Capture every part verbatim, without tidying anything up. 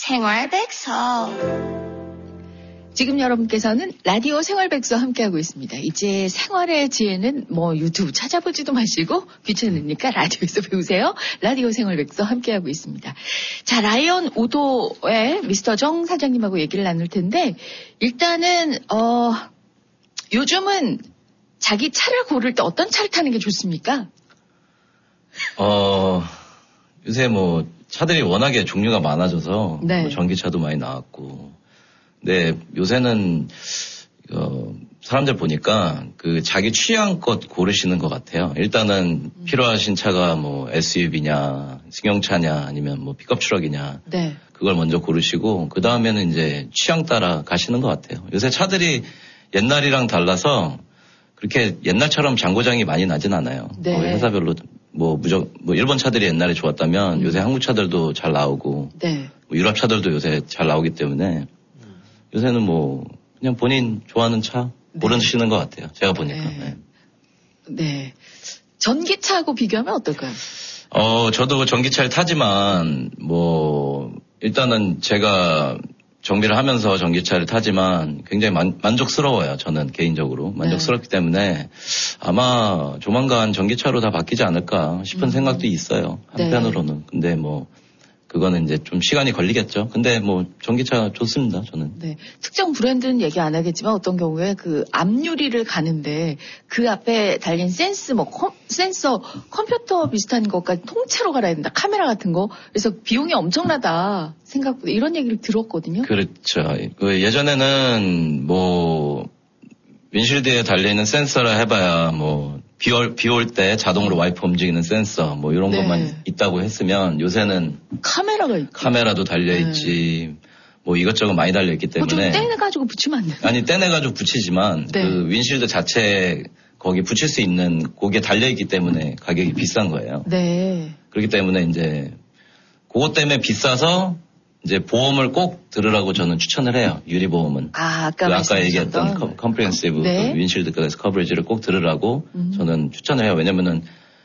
생활백서. 지금 여러분께서는 라디오 생활백서 함께하고 있습니다. 이제 생활의 지혜는 뭐 유튜브 찾아보지도 마시고 귀찮으니까 라디오에서 배우세요. 라디오 생활백서 함께하고 있습니다. 자, 라이언 오도의 미스터 정 사장님하고 얘기를 나눌 텐데 일단은 어 요즘은 자기 차를 고를 때 어떤 차를 타는 게 좋습니까? 어 요새 뭐 차들이 워낙에 종류가 많아져서 네. 뭐 전기차도 많이 나왔고 네, 요새는, 어, 사람들 보니까 그 자기 취향껏 고르시는 것 같아요. 일단은 음. 필요하신 차가 뭐 에스유브이냐, 승용차냐, 아니면 뭐 픽업 트럭이냐. 네. 그걸 먼저 고르시고, 그 다음에는 이제 취향 따라 가시는 것 같아요. 요새 차들이 옛날이랑 달라서 그렇게 옛날처럼 장고장이 많이 나진 않아요. 네. 뭐 회사별로 뭐 무적, 뭐 일본 차들이 옛날에 좋았다면 음. 요새 한국 차들도 잘 나오고, 네. 뭐 유럽 차들도 요새 잘 나오기 때문에 요새는 뭐 그냥 본인 좋아하는 차 네. 고르시는 것 같아요. 제가 보니까. 네. 네. 네. 전기차하고 비교하면 어떨까요? 어, 저도 전기차를 타지만 뭐 일단은 제가 정비를 하면서 전기차를 타지만 굉장히 만, 만족스러워요. 저는 개인적으로 만족스럽기 네. 때문에 아마 조만간 전기차로 다 바뀌지 않을까 싶은 음. 생각도 있어요. 한편으로는. 네. 근데 뭐 그거는 이제 좀 시간이 걸리겠죠. 근데 뭐 전기차 좋습니다, 저는. 네. 특정 브랜드는 얘기 안 하겠지만 어떤 경우에 그 앞유리를 가는데 그 앞에 달린 센스, 뭐 컴, 센서, 컴퓨터 비슷한 것까지 통째로 갈아야 된다. 카메라 같은 거. 그래서 비용이 엄청나다 생각보다 이런 얘기를 들었거든요. 그렇죠. 그 예전에는 뭐 윈실드에 달려있는 센서라 해봐야 뭐 비올, 비 올 때 자동으로 와이퍼 움직이는 센서, 뭐 이런 네. 것만 있다고 했으면 요새는 카메라가 있고. 카메라도 달려있지, 네. 뭐 이것저것 많이 달려있기 때문에. 좀 떼내가지고 붙이면 안 돼요? 아니, 떼내가지고 붙이지만 네. 그 윈실드 자체 거기 붙일 수 있는 거기에 달려있기 때문에 가격이 비싼 거예요. 네. 그렇기 때문에 이제 그것 때문에 비싸서 이제 보험을 꼭 들으라고 저는 추천을 해요. 유리보험은. 아, 아까, 그 아까 얘기했던 컴, 컴프리hen시브 네. 그 윈실드까지 커버리지를 꼭 들으라고 음. 저는 추천을 해요. 왜냐면은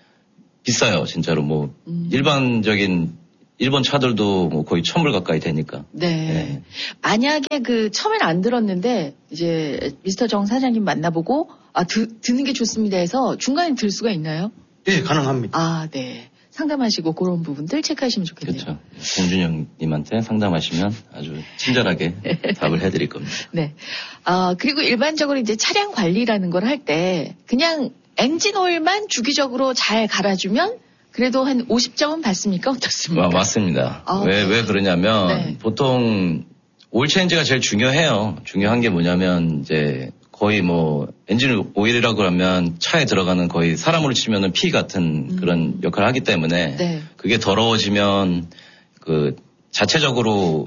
비싸요. 진짜로 뭐 음. 일반적인 일본 차들도 뭐 거의 천불 가까이 되니까. 네. 네. 만약에 그 처음엔 안 들었는데 이제 미스터 정 사장님 만나보고 아 드, 듣는 게 좋습니다 해서 중간에 들 수가 있나요? 네, 가능합니다. 아, 네. 상담하시고 그런 부분들 체크하시면 좋겠네요. 그렇죠. 공준영님한테 상담하시면 아주 친절하게 답을 해드릴 겁니다. 네. 아, 그리고 일반적으로 이제 차량 관리라는 걸 할 때 그냥 엔진 오일만 주기적으로 잘 갈아주면 그래도 한 오십 점은 받습니까? 어떻습니까? 아, 맞습니다. 아, 왜, 왜 그러냐면 네. 보통 오일 체인지가 제일 중요해요. 중요한 게 뭐냐면 이제 거의 뭐 엔진 오일이라고 하면 차에 들어가는 거의 사람으로 치면은 피 같은 음. 그런 역할을 하기 때문에 네. 그게 더러워지면 그 자체적으로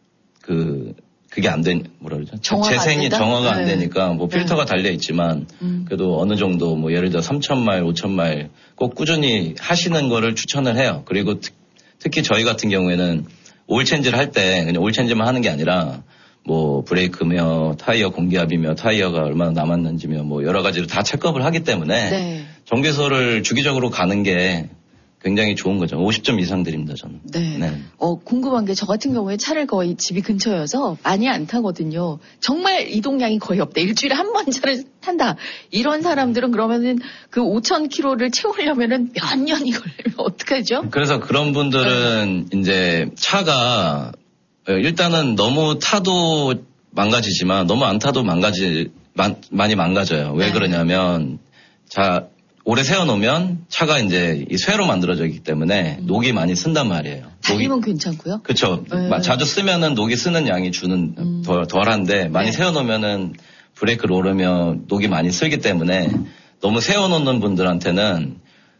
그 그게 안 된 뭐라 그러죠? 재생이 정화가 안 네. 되니까 뭐 필터가 네. 달려 있지만 음. 그래도 어느 정도 뭐 예를 들어 삼천 마일, 오천 마일 꼭 꾸준히 하시는 거를 추천을 해요. 그리고 특, 특히 저희 같은 경우에는 오일 체인지를 할 때 그냥 오일 체인지만 하는 게 아니라 뭐 브레이크며 타이어 공기압이며 타이어가 얼마나 남았는지며 뭐 여러 가지로 다 체크업을 하기 때문에 네. 정비소를 주기적으로 가는 게 굉장히 좋은 거죠. 오십 점 이상 드립니다, 저는. 네. 네. 어, 궁금한 게 저 같은 경우에 차를 거의 집이 근처여서 많이 안 타거든요. 정말 이동량이 거의 없다. 일주일에 한 번 차를 탄다. 이런 사람들은 그러면은 그 오천 킬로미터를 채우려면은 몇 년이 걸리면 어떡하죠? 그래서 그런 분들은 네. 이제 차가 일단은 너무 타도 망가지지만 너무 안 타도 망가지, 마, 많이 망가져요. 왜 네. 그러냐면 자, 오래 세워놓으면 차가 이제 이 쇠로 만들어져 있기 때문에 음. 녹이 많이 쓴단 말이에요. 달리면 괜찮고요? 그렇죠. 네. 자주 쓰면은 녹이 쓰는 양이 주는 음. 덜, 덜한데 많이 네. 세워놓으면은 브레이크를 오르면 녹이 많이 쓸기 때문에 너무 세워놓는 분들한테는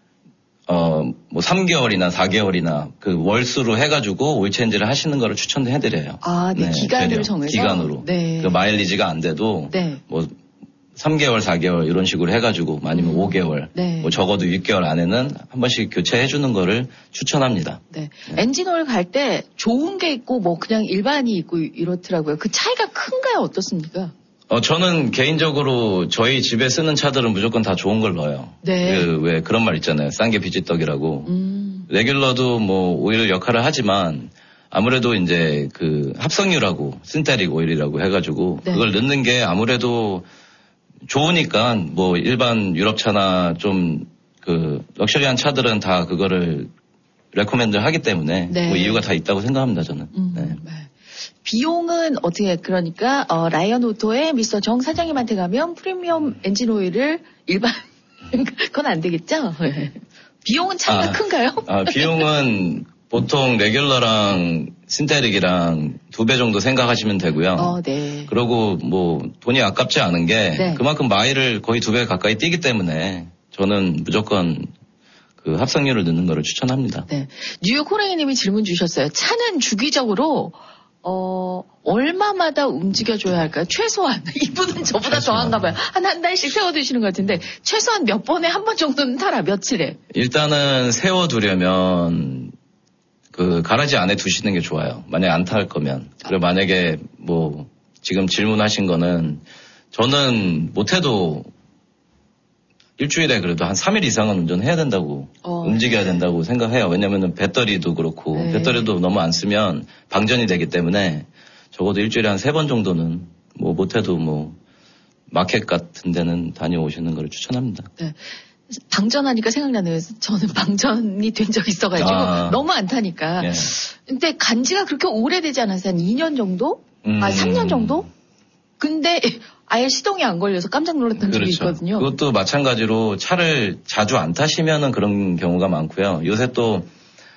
어, 뭐 삼 개월이나 사 개월이나 그 월수로 해가지고 오일 체인지를 하시는 거를 추천해드려요. 아, 네. 네 기간으로 정해서? 기간으로. 네. 그 마일리지가 안 돼도 네. 뭐 삼 개월, 사 개월 이런 식으로 해가지고 아니면 음. 오 개월, 네. 뭐 적어도 육 개월 안에는 한 번씩 교체해주는 거를 추천합니다. 네. 네. 엔진오일 갈 때 좋은 게 있고 뭐 그냥 일반이 있고 이렇더라고요. 그 차이가 큰가요? 어떻습니까? 어, 저는 개인적으로 저희 집에 쓰는 차들은 무조건 다 좋은 걸 넣어요. 네. 그, 왜 그런 말 있잖아요. 싼 게 비지떡이라고. 음. 레귤러도 뭐 오일 역할을 하지만 아무래도 이제 그 합성유라고 신테릭 오일이라고 해가지고 네. 그걸 넣는 게 아무래도 좋으니까 뭐 일반 유럽차나 좀 그 럭셔리한 차들은 다 그거를 레코멘드 하기 때문에 네. 뭐 이유가 다 있다고 생각합니다 저는. 음, 네. 네. 비용은 어떻게 그러니까 어, 라이언 오토의 미스터 정 사장님한테 가면 프리미엄 엔진 오일을 일반 그건 안 되겠죠? 비용은 차이가 아, 큰가요? 아, 비용은 보통 레귤러랑 신테릭이랑 두 배 정도 생각하시면 되고요. 어, 네. 그리고 뭐 돈이 아깝지 않은 게 네. 그만큼 마일을 거의 두 배 가까이 뛰기 때문에 저는 무조건 그 합성유를 넣는 거를 추천합니다. 네. 뉴욕 호랭이님이 질문 주셨어요. 차는 주기적으로 어 얼마마다 움직여줘야 할까요? 최소한 이분은 저보다 더한가 봐요. 한 한 달씩 세워두시는 것 같은데 최소한 몇 번에 한 번 정도는 타라 며칠에? 일단은 세워두려면 그 가라지 안에 두시는 게 좋아요. 만약에 안 탈 거면. 그리고 만약에 뭐 지금 질문하신 거는 저는 못해도 일주일에 그래도 한 삼 일 이상은 운전해야 된다고 어, 움직여야 된다고 생각해요. 왜냐면은 배터리도 그렇고 네. 배터리도 너무 안 쓰면 방전이 되기 때문에 적어도 일주일에 한 세 번 정도는 뭐 못해도 뭐 마켓 같은 데는 다녀오시는 걸 추천합니다. 네. 방전하니까 생각나네요. 저는 방전이 된 적 있어가지고 아. 너무 안 타니까. 네. 근데 간지가 그렇게 오래되지 않았어요. 한 이 년 정도? 음. 아 삼 년 정도? 근데 아예 시동이 안 걸려서 깜짝 놀랐던 그렇죠. 적이 있거든요. 그것도 마찬가지로 차를 자주 안 타시면은 그런 경우가 많고요. 요새 또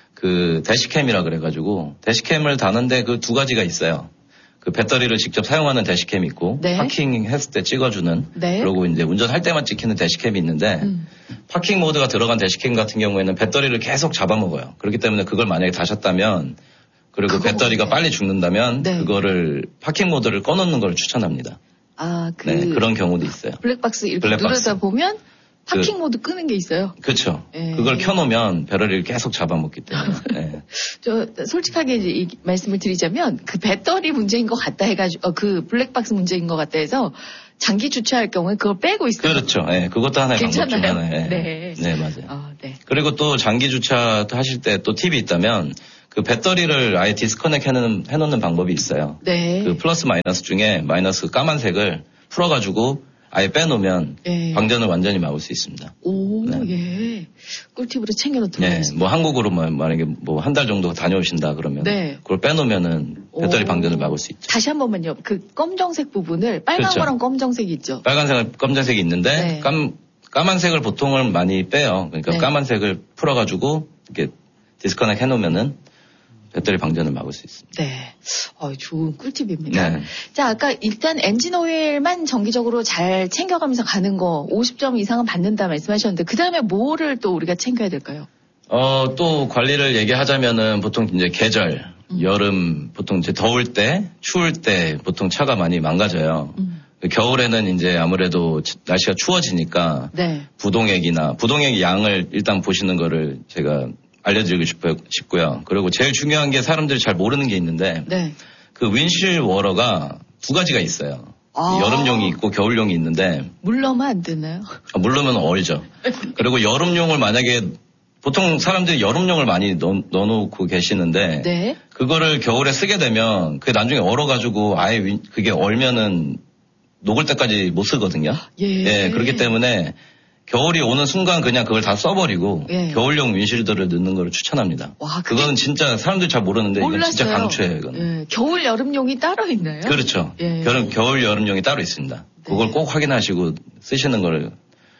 그 대시캠이라 그래가지고 대시캠을 다는데 그 두 가지가 있어요. 그 배터리를 직접 사용하는 대시캠이 있고 네. 파킹 했을 때 찍어주는 네. 그리고 이제 운전할 때만 찍히는 대시캠이 있는데 음. 파킹 모드가 들어간 대시캠 같은 경우에는 배터리를 계속 잡아먹어요. 그렇기 때문에 그걸 만약에 다셨다면 그리고 배터리가 네. 빨리 죽는다면 네. 그거를 파킹 모드를 꺼놓는 걸 추천합니다. 아, 그 네, 그런 경우도 있어요. 블랙박스 이렇게 블랙박스. 누르다 보면 파킹 그, 모드 끄는 게 있어요. 그렇죠. 네. 그걸 켜놓으면 배터리를 계속 잡아먹기 때문에. 네. 저 솔직하게 이제 이 말씀을 드리자면 그 배터리 문제인 것 같다 해가지고 어, 그 블랙박스 문제인 것 같다 해서 장기 주차할 경우에 그걸 빼고 있어요. 그렇죠. 네, 그것도 하나의 방법 중 하나예요. 네. 네, 맞아요. 어, 네. 그리고 또 장기 주차 하실 때 또 팁이 있다면 그 배터리를 아예 디스커넥 해놓는, 해놓는 방법이 있어요. 네. 그 플러스 마이너스 중에 마이너스 까만색을 풀어가지고 아예 빼놓으면 예. 방전을 완전히 막을 수 있습니다. 오, 네. 예. 꿀팁으로 챙겨놓도록 네, 하겠습니다. 뭐 한국으로 만약에 뭐 한 달 정도 다녀오신다 그러면 네. 그걸 빼놓으면은 배터리 오. 방전을 막을 수 있죠. 다시 한 번만요. 그 검정색 부분을 빨간 그렇죠. 거랑 검정색이 있죠. 빨간색은 검정색이 있는데 네. 깜, 까만색을 보통은 많이 빼요. 그러니까 네. 까만색을 풀어가지고 이렇게 디스커넥 해놓으면은 배터리 방전을 막을 수 있습니다. 네. 어, 좋은 꿀팁입니다. 네. 자, 아까 일단 엔진 오일만 정기적으로 잘 챙겨가면서 가는 거 오십 점 이상은 받는다 말씀하셨는데 그 다음에 뭐를 또 우리가 챙겨야 될까요? 어, 또 관리를 얘기하자면은 보통 이제 계절, 음. 여름, 보통 이제 더울 때, 추울 때 보통 차가 많이 망가져요. 음. 겨울에는 이제 아무래도 날씨가 추워지니까 네. 부동액이나 부동액 양을 일단 보시는 거를 제가 알려드리고 싶고요. 그리고 제일 중요한 게 사람들이 잘 모르는 게 있는데 네. 그 윈실 워러가 두 가지가 있어요. 아. 여름용이 있고 겨울용이 있는데 물 넣으면 안 되나요? 아, 물 넣으면 얼죠. 그리고 여름용을 만약에 보통 사람들이 여름용을 많이 넣, 넣어놓고 계시는데 네. 그거를 겨울에 쓰게 되면 그게 나중에 얼어가지고 아예 윈, 그게 얼면은 녹을 때까지 못 쓰거든요. 예. 예, 그렇기 때문에 겨울이 오는 순간 그냥 그걸 다 써버리고 예. 겨울용 윈실드를 넣는 걸 추천합니다. 와, 그거는 진짜 사람들이 잘 모르는데 몰랐어요. 이건 진짜 강추예요. 이건. 예. 겨울 여름용이 따로 있나요? 그렇죠. 예. 겨울, 겨울 여름용이 따로 있습니다. 네. 그걸 꼭 확인하시고 쓰시는 걸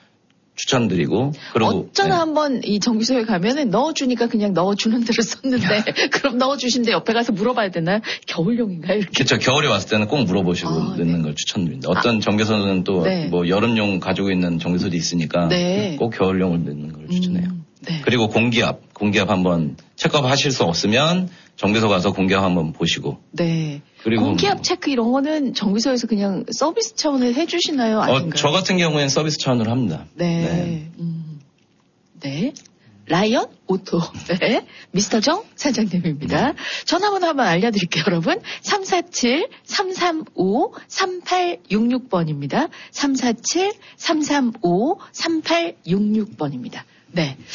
추천드리고 그리고 어쩌나 네. 한번 이 정비소에 가면은 넣어주니까 그냥 넣어주는 대로 썼는데 그럼 넣어주신데 옆에 가서 물어봐야 되나요? 겨울용인가요? 이렇게? 그렇죠. 겨울에 왔을 때는 꼭 물어보시고 아, 넣는 네. 걸 추천드립니다. 어떤 아, 정비소는 또 뭐 네. 여름용 가지고 있는 정비소도 있으니까 네. 꼭 겨울용을 넣는 걸 추천해요. 음, 네. 그리고 공기압, 공기압 한번 체크업 하실 수 없으면 정비소 가서 공기압 한번 보시고. 네. 그리고 공기압 체크 이런 거는 정비소에서 그냥 서비스 차원에 해주시나요? 아닌가요? 어, 저 같은 경우에는 서비스 차원으로 합니다. 네. 네. 음. 네. 라이언 오토. 네. 미스터 정 사장님입니다. 네. 전화번호 한번 알려드릴게요, 여러분. 삼사칠 삼삼오 삼팔육육 번입니다. 삼사칠 삼삼오 삼팔육육 번입니다. 네.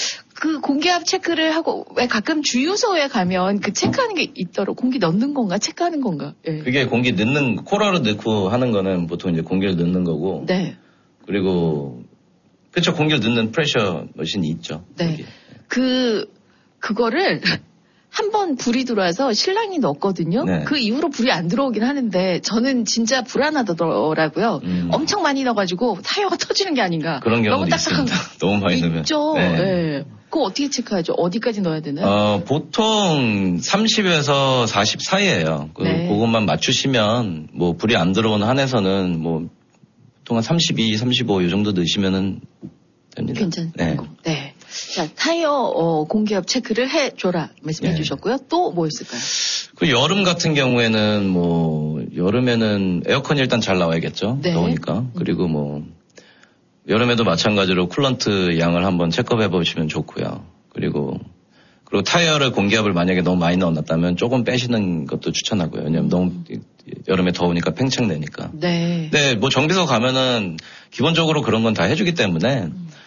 그 공기압 체크를 하고 왜 가끔 주유소에 가면 그 체크하는 게 있더라고. 공기 넣는 건가 체크하는 건가. 예. 그게 공기 넣는 코러로 넣고 하는 거는 보통 이제 공기를 넣는 거고. 네. 그리고 그렇죠. 공기를 넣는 프레셔 머신이 있죠. 네. 거기에. 그 그거를 한 번 불이 들어와서 신랑이 넣었거든요. 네. 그 이후로 불이 안 들어오긴 하는데 저는 진짜 불안하더라고요. 음. 엄청 많이 넣어가지고 타이어가 터지는 게 아닌가. 그런 경우도 너무 딱딱한 있습니다. 너무 많이 넣으면. 있죠. 네. 네. 그거 어떻게 체크하죠? 어디까지 넣어야 되나요? 어, 보통 삼십에서 사십 사이예요. 그, 네. 그것만 맞추시면 뭐 불이 안 들어오는 한에서는 뭐 보통 한 삼십이, 삼십오 이 정도 넣으시면은 됩니다. 괜찮고. 네. 네. 자, 타이어 어, 공기압 체크를 해줘라 말씀해 네. 주셨고요. 또 뭐 있을까요? 그 여름 같은 경우에는 뭐 여름에는 에어컨이 일단 잘 나와야겠죠. 네. 더우니까. 그리고 뭐 여름에도 마찬가지로 쿨런트 양을 한번 체크해 보시면 좋고요. 그리고 그리고 타이어를 공기압을 만약에 너무 많이 넣어놨다면 조금 빼시는 것도 추천하고요. 왜냐면 너무 여름에 더우니까 팽창 내니까. 네. 네, 뭐 정비소 가면은 기본적으로 그런 건 다 해주기 때문에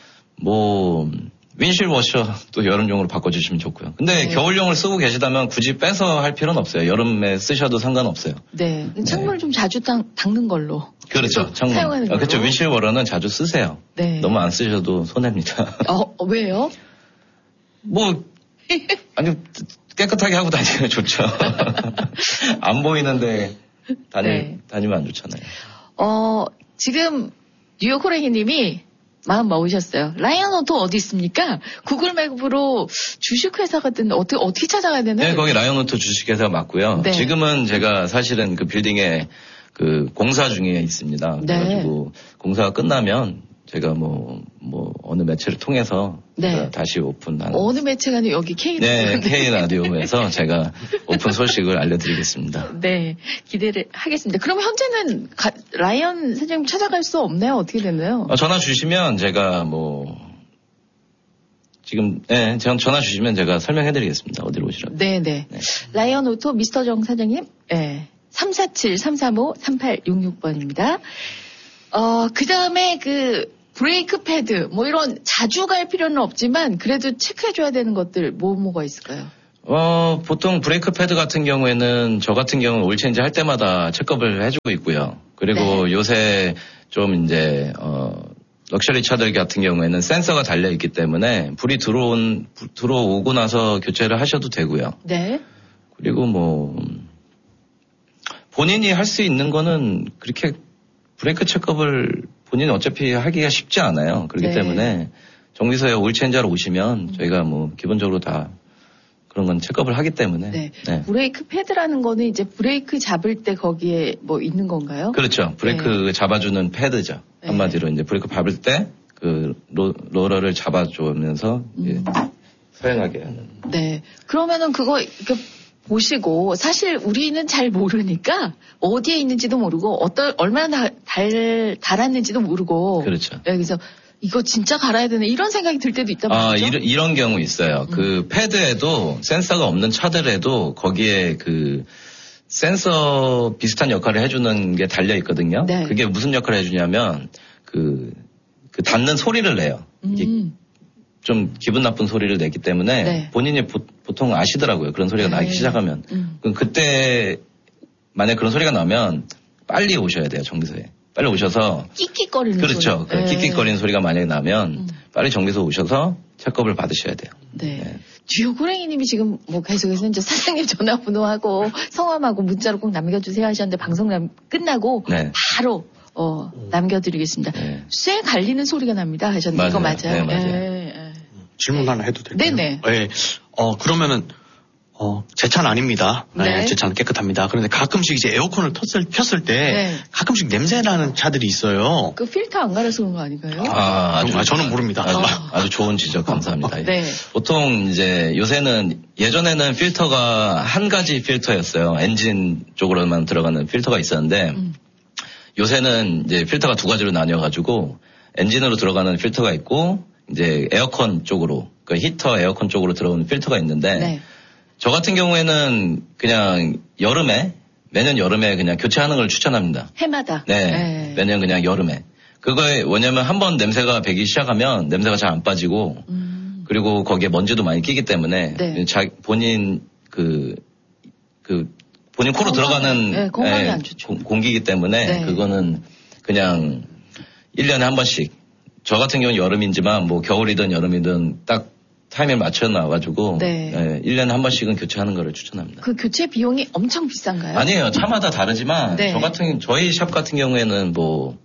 뭐 윈실 워셔 또 여름용으로 바꿔주시면 좋고요. 근데 네. 겨울용을 쓰고 계시다면 굳이 빼서 할 필요는 없어요. 여름에 쓰셔도 상관없어요. 네. 창문을 좀 자주 닦, 닦는 걸로. 그렇죠. 창문. 사용하는 아, 걸로. 그렇죠. 윈실 워셔는 자주 쓰세요. 네. 너무 안 쓰셔도 손해입니다. 어, 왜요? 뭐 아니 깨끗하게 하고 다니면 좋죠. 안 보이는데 다니, 네. 다니면 안 좋잖아요. 어, 지금 뉴욕 호랭이 님이 마음 먹으셨어요. 라이언 오토 어디 있습니까? 구글 맵으로 주식회사 같은데 어떻게, 어떻게 찾아가야 되나요? 네, 거기 라이언오토 주식회사 맞고요. 네. 지금은 제가 사실은 그 빌딩에 그 공사 중에 있습니다. 네. 그래가지고 공사가 끝나면 제가 뭐, 뭐, 어느 매체를 통해서 네. 제가 다시 오픈하는. 어느 매체가 아니라 여기 K 네, K라디오에서 제가 오픈 소식을 알려드리겠습니다. 네, 기대를 하겠습니다. 그럼 현재는 가, 라이언 사장님 찾아갈 수 없나요? 어떻게 되나요? 어, 전화 주시면 제가 뭐, 지금, 네, 전- 전화 주시면 제가 설명해드리겠습니다. 어디로 오시라고. 네, 네. 네. 라이언 오토 미스터 정 사장님, 네. 삼사칠 삼삼오 삼팔육육 번입니다. 어, 그 다음에 그, 브레이크 패드, 뭐 이런 자주 갈 필요는 없지만 그래도 체크해줘야 되는 것들 뭐 뭐가 있을까요? 어, 보통 브레이크 패드 같은 경우에는 저 같은 경우는 올체인지 할 때마다 체크업을 해주고 있고요. 그리고 네. 요새 좀 이제, 어, 럭셔리 차들 같은 경우에는 센서가 달려있기 때문에 불이 들어온, 부- 들어오고 나서 교체를 하셔도 되고요. 네. 그리고 뭐, 본인이 할 수 있는 거는 그렇게 브레이크 체크업을 본인이 어차피 하기가 쉽지 않아요. 그렇기 네. 때문에 정비소에 올체인지하러 오시면 저희가 뭐 기본적으로 다 그런 건 체크업을 하기 때문에. 네. 네. 브레이크 패드라는 거는 이제 브레이크 잡을 때 거기에 뭐 있는 건가요? 그렇죠. 브레이크 잡아주는 패드죠. 네. 한마디로 이제 브레이크 밟을 때 그 로러를 잡아주면서 이제 음. 서행하게 하는. 네. 그러면은 그거 이렇게 보시고 사실 우리는 잘 모르니까 어디에 있는지도 모르고 어떨 얼마나 달 달았는지도 모르고. 그렇죠. 네, 그래서 이거 진짜 갈아야 되네 이런 생각이 들 때도 있단 아, 말이죠. 이런, 이런 경우 있어요. 음. 그 패드에도 센서가 없는 차들에도 거기에 그 센서 비슷한 역할을 해주는 게 달려 있거든요. 네. 그게 무슨 역할을 해주냐면 그, 그 닿는 소리를 내요. 이게 음. 좀 기분 나쁜 소리를 내기 때문에 네. 본인이 보, 통 아시더라고요. 그런 소리가 네. 나기 시작하면. 음. 그럼 그때 만약 그런 소리가 나면 빨리 오셔야 돼요. 정비소에. 빨리 오셔서 끽끽거리는 그렇죠. 소리. 그 끽끽거리는 소리가 만약에 나면 음. 빨리 정비소 오셔서 체크업을 받으셔야 돼요. 네. 네. 주요 고랭이님이 지금 뭐 계속해서 이제 사장님 전화번호하고 성함하고 문자로 꼭 남겨주세요 하셨는데 방송 남, 끝나고 네. 바로 어, 남겨드리겠습니다. 네. 쇠 갈리는 소리가 납니다 하셨는데 이거 맞아요. 맞아요? 네, 맞아요. 예, 예. 질문 하나 해도 될까요? 네네. 예. 어, 그러면은, 어, 제 차는 아닙니다. 네. 네. 제 차는 깨끗합니다. 그런데 가끔씩 이제 에어컨을 텄을, 폈을 때 네. 가끔씩 냄새 나는 차들이 있어요. 그 필터 안 갈아서 그런 거 아닌가요? 아, 아주, 아, 저는 모릅니다. 아주, 아. 아주 좋은 지적 감사합니다. 네. 보통 이제 요새는 예전에는 필터가 한 가지 필터였어요. 엔진 쪽으로만 들어가는 필터가 있었는데 음. 요새는 이제 필터가 두 가지로 나뉘어가지고 엔진으로 들어가는 필터가 있고 이제 에어컨 쪽으로 그 히터 에어컨 쪽으로 들어오는 필터가 있는데 네. 저 같은 경우에는 그냥 여름에 매년 여름에 그냥 교체하는 걸 추천합니다. 해마다. 네, 네. 매년 그냥 여름에. 그거에 왜냐면 한번 냄새가 배기 시작하면 냄새가 잘 안 빠지고 음. 그리고 거기에 먼지도 많이 끼기 때문에 네. 자, 본인 그, 그 본인 코로 건강, 들어가는 네, 건강에 예, 안 좋죠. 공, 공기이기 때문에 네. 그거는 그냥 일 년에 한 번씩 저 같은 경우는 여름이지만 뭐 겨울이든 여름이든 딱 타임에 맞춰 놔가지고 네. 예, 일 년에 한 번씩은 교체하는 거를 추천합니다. 그 교체 비용이 엄청 비싼가요? 아니에요. 차마다 다르지만 네. 저 같은 저희 샵 같은 경우에는 뭐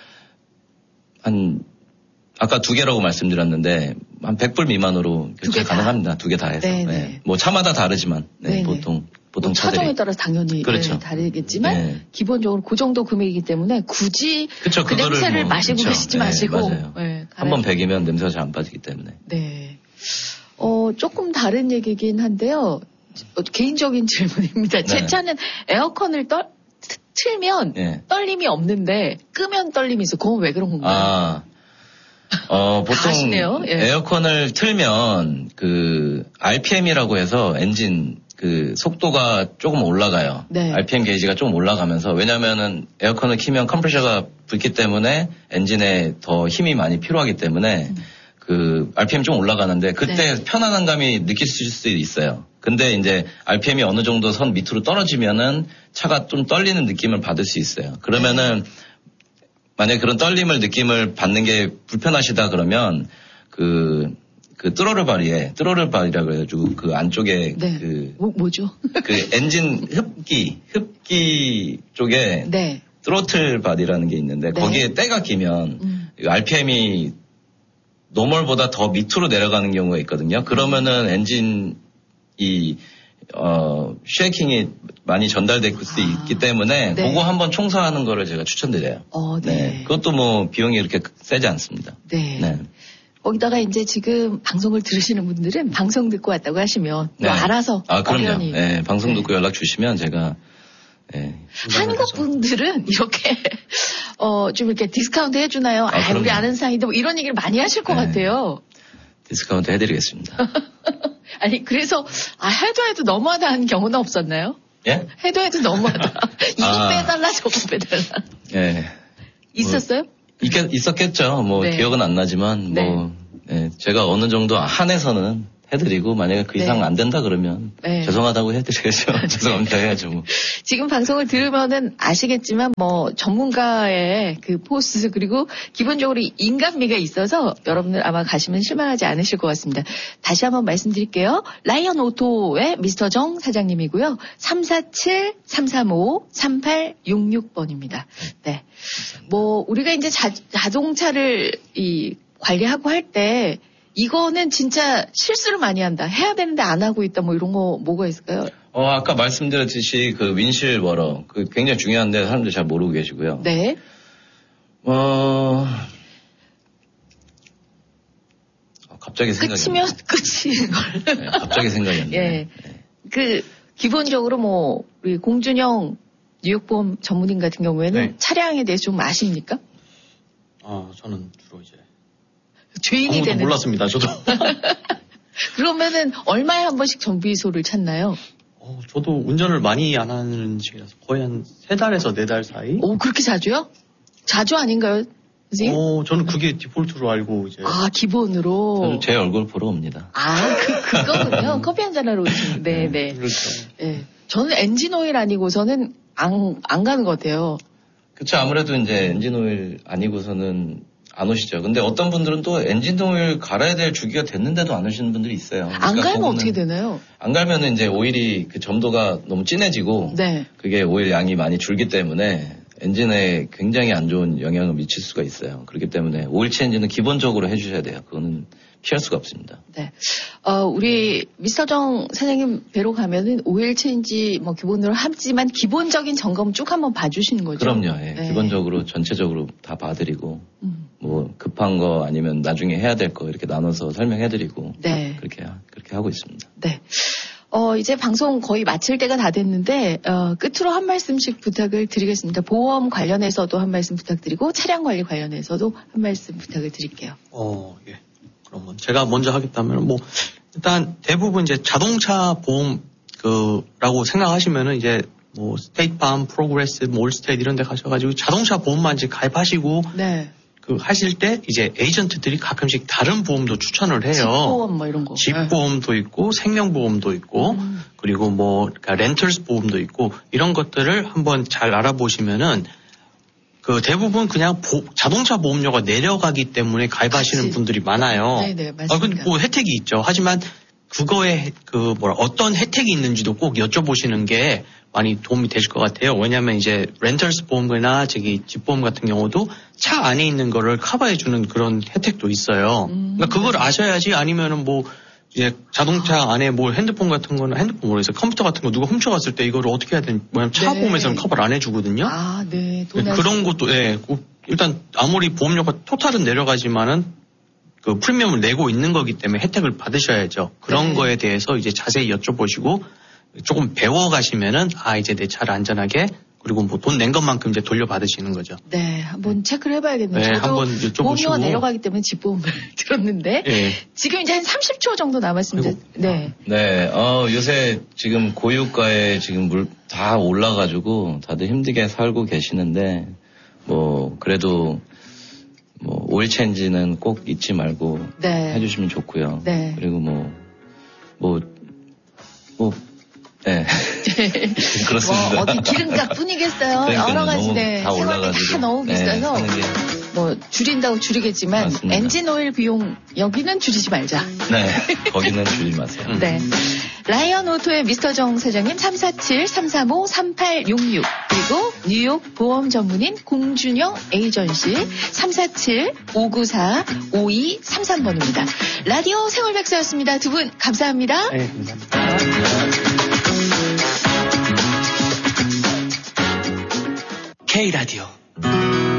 한 아까 두 개라고 말씀드렸는데 한 백 불 미만으로 두 교체 개 다. 가능합니다. 두 개 다 해서. 네, 네. 네. 뭐 차마다 다르지만 네, 네, 네. 보통 보통 뭐 차들이 차종에 따라서 당연히 그렇죠. 네, 다르겠지만 네. 기본적으로 그 정도 금액이기 때문에 굳이 그쵸, 그 그거를 냄새를 뭐, 마시고 그쵸. 계시지 네, 마시고 맞아요. 네, 한번 갈아야- 배기면 냄새가 잘 안 빠지기 때문에. 네. 어, 조금 다른 얘기긴 한데요. 어, 개인적인 질문입니다. 제 네. 차는 에어컨을 떨, 트- 틀면 네. 떨림이 없는데 끄면 떨림이 있어. 그건 왜 그런 건가요? 아, 어, 보통 아시네요. 예. 에어컨을 틀면 그 알피엠이라고 해서 엔진 그 속도가 조금 올라가요. 네. 알피엠 게이지가 조금 올라가면서 왜냐면은 에어컨을 키면 컴프레셔가 붙기 때문에 엔진에 더 힘이 많이 필요하기 때문에 음. 그 알피엠 좀 올라가는데 그때 네. 편안한 감이 느끼실 수 있어요. 근데 이제 알피엠이 어느 정도 선 밑으로 떨어지면은 차가 좀 떨리는 느낌을 받을 수 있어요. 그러면은 만약에 그런 떨림을 느낌을 받는 게 불편하시다 그러면 그, 그 뚜로르 바리에, 뚜로르 바리라고 그래가지고 그 안쪽에 네. 그, 뭐, 뭐죠? 그 엔진 흡기, 흡기 쪽에 네. 트로틀 바디라는 게 있는데 네. 거기에 때가 끼면 음. 알피엠이 노멀보다 더 밑으로 내려가는 경우가 있거든요. 그러면은 엔진이 어, 쉐이킹이 많이 전달될 수 아, 있기 때문에 네. 그거 한번 총사하는 거를 제가 추천드려요. 어, 네. 그것도 뭐 비용이 이렇게 세지 않습니다. 네. 네. 거기다가 이제 지금 방송을 들으시는 분들은 방송 듣고 왔다고 하시면 또 네. 알아서 아, 그럼요. 어련히. 네, 방송 네. 듣고 연락 주시면 제가 네, 한국 분들은 이렇게 어 좀 이렇게 디스카운트 해주나요? 아, 아, 우리 그럼요. 아는 사이인데 뭐 이런 얘기를 많이 하실 것 네. 같아요. 디스카운트 해드리겠습니다. 아니 그래서 아 해도 해도 너무하다 하는 경우는 없었나요? 예? 해도 해도 너무하다. 이거 아. 빼달라 저거 빼달라. 예. 있었어요? 있겠, 있었겠죠. 뭐 네. 기억은 안 나지만 뭐 예, 제가 어느 정도 한해서는 해드리고 만약에 그 이상 네. 안 된다 그러면 네. 죄송하다고 해드려야죠. 죄송합니다 해야죠. 뭐. 지금 방송을 들으면은 아시겠지만 뭐 전문가의 그 포스 그리고 기본적으로 인간미가 있어서 여러분들 아마 가시면 실망하지 않으실 것 같습니다. 다시 한번 말씀드릴게요. 라이언 오토의 미스터 정 사장님이고요. 삼사칠 삼삼오 삼팔육육 번입니다. 네. 뭐 우리가 이제 자, 자동차를 이 관리하고 할 때 이거는 진짜 실수를 많이 한다. 해야 되는데 안 하고 있다. 뭐 이런 거 뭐가 있을까요? 어, 아까 말씀드렸듯이 그 윈실 워러 그 굉장히 중요한데 사람들이 잘 모르고 계시고요. 네. 어, 아, 갑자기 생각이 끝이면 안 나네. 끝인 걸. 네, 갑자기 생각이 안 나네. 예. 그 기본적으로 뭐 우리 공준영 뉴욕보험 전문인 같은 경우에는 네. 차량에 대해서 좀 아십니까? 아, 저는 주로 이제 죄인이 아무도 되는. 몰랐습니다. 저도. 그러면은 얼마에 한 번씩 정비소를 찾나요? 어, 저도 운전을 많이 안 하는 시기라서 거의 한 세 달에서 네 달 사이. 오 그렇게 자주요? 자주 아닌가요, 선생님? 어, 저는 그게 디폴트로 알고 이제. 아 기본으로. 저도 제 얼굴 보러 옵니다. 아 그 그거군요. 커피 한 잔 하러 오신. 네네. 그렇죠. 예. 저는 엔진 오일 아니고서는 안 안 가는 것 같아요. 그쵸. 아무래도 이제 엔진 오일 아니고서는 안 오시죠. 근데 어떤 분들은 또 엔진 오일 갈아야 될 주기가 됐는데도 안 오시는 분들이 있어요. 안 그러니까 갈면 그거는 어떻게 되나요? 안 갈면은 이제 오일이 그 점도가 너무 진해지고 네. 그게 오일 양이 많이 줄기 때문에 엔진에 굉장히 안 좋은 영향을 미칠 수가 있어요. 그렇기 때문에 오일 체인지는 기본적으로 해주셔야 돼요. 그거는 피할 수가 없습니다. 네. 어, 우리 미스터정 사장님 뵈러 가면은 오일 체인지 뭐 기본으로 하지만 기본적인 점검 쭉 한번 봐주시는 거죠? 그럼요. 예. 네. 기본적으로 전체적으로 다 봐드리고 음. 뭐 급한 거 아니면 나중에 해야 될 거 이렇게 나눠서 설명해드리고 네. 그렇게 그렇게 하고 있습니다. 네. 어, 이제 방송 거의 마칠 때가 다 됐는데, 어, 끝으로 한 말씀씩 부탁을 드리겠습니다. 보험 관련해서도 한 말씀 부탁드리고, 차량 관리 관련해서도 한 말씀 부탁을 드릴게요. 어, 예. 그러면 제가 먼저 하겠다면 뭐 일단 대부분 이제 자동차 보험 그라고 생각하시면은 이제 뭐 스테이트팜, 프로그레스, 뭐 올스테이트 이런 데 가셔가지고 자동차 보험만 이제 가입하시고 네. 그 그 하실 때 이제 에이전트들이 가끔씩 다른 보험도 추천을 해요. 집보험 뭐 이런 거. 집보험도 있고 생명보험도 있고 음. 그리고 뭐 그러니까 렌털스 보험도 있고 이런 것들을 한번 잘 알아보시면은 그 대부분 그냥 보, 자동차 보험료가 내려가기 때문에 가입하시는 그치. 분들이 많아요. 네네 맞습니다. 아, 근데 뭐 혜택이 있죠. 하지만 그거에 그 뭐라 어떤 혜택이 있는지도 꼭 여쭤보시는 게 많이 도움이 되실 것 같아요. 왜냐하면 이제 렌털스 보험이나 저기 집보험 같은 경우도 차 안에 있는 거를 커버해주는 그런 혜택도 있어요. 음, 그러니까 그걸 네. 아셔야지 아니면은 뭐 이제 자동차 안에 뭐 핸드폰 같은 거는 핸드폰 모르겠어요. 컴퓨터 같은 거 누가 훔쳐갔을 때 이거를 어떻게 해야 되는? 뭐냐면 차 네. 보험에서는 커버를 안 해주거든요. 아, 네. 돈 네, 그런 것도 예 꼭 일단 아무리 보험료가 토탈은 내려가지만은 그 프리미엄을 내고 있는 거기 때문에 혜택을 받으셔야죠. 그런 네. 거에 대해서 이제 자세히 여쭤보시고 조금 배워가시면은 아 이제 내 차를 안전하게 그리고 뭐 돈 낸 것만큼 이제 돌려받으시는 거죠. 네, 한번 체크를 해봐야겠네요. 네, 저도 한번 여쭤보시고. 보험료가 내려가기 때문에 집보험을 들었는데 예. 지금 이제 한 삼십 초 정도 남았습니다. 아이고. 네. 네, 어, 요새 지금 고유가에 지금 물 다 올라가지고 다들 힘들게 살고 계시는데, 뭐, 그래도, 뭐, 오일 체인지는 꼭 잊지 말고 네. 해주시면 좋고요. 네. 그리고 뭐, 뭐, 뭐, 네. 그렇습니다. 뭐 어디 기름값 뿐이겠어요. 그러니까요. 여러 가지 너무 네, 다 생활비 올라가지고. 다 너무 네, 비싸서 사는 게. 뭐 줄인다고 줄이겠지만 맞습니다. 엔진 오일 비용 여기는 줄이지 말자. 네, 거기는 줄이지 마세요. 네. 라이언 오토의 미스터 정 사장님 삼사칠 삼삼오 삼팔육육 그리고 뉴욕 보험 전문인 공준영 에이전시 삼사칠 오구사 오이삼삼 번입니다. 라디오 생활백서였습니다. 두 분 감사합니다. 네, 감사합니다. K라디오